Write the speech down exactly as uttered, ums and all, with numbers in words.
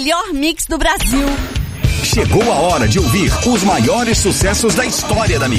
melhor mix do Brasil. Chegou a hora de ouvir os maiores sucessos da história da Mix.